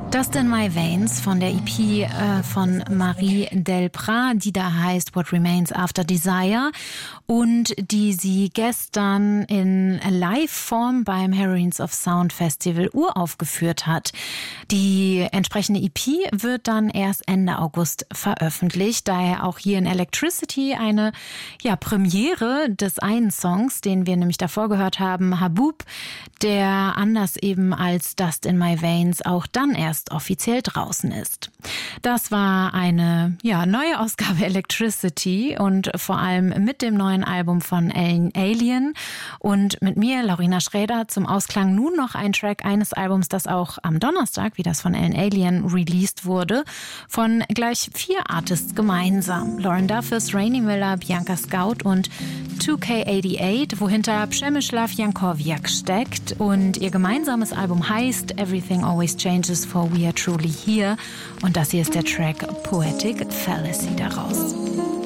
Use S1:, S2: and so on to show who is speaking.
S1: Dust in My Veins von der EP von Marie Delprat, die da heißt What Remains After Desire und die sie gestern in Live-Form beim Heroines of Sound Festival uraufgeführt hat. Die entsprechende EP wird dann erst Ende August veröffentlicht, daher auch hier in Electricity eine Premiere des einen Songs, den wir nämlich davor gehört haben, Haboob, der anders eben als Dust in My Veins auch dann erst offiziell draußen ist. Das war eine neue Ausgabe Electricity und vor allem mit dem neuen Album von Ellen Allien und mit mir, Laurina Schräder, zum Ausklang nun noch ein Track eines Albums, das auch am Donnerstag, wie das von Ellen Allien, released wurde, von gleich 4 Artists gemeinsam. Lauren Duffus, Rainy Miller, Bianca Scout und 2K88, wohinter Przemysław Jankowiak steckt, und ihr gemeinsames Album heißt Everything Always Changes for We Are Truly Here, und das hier ist der Track Poetic Fallacy daraus.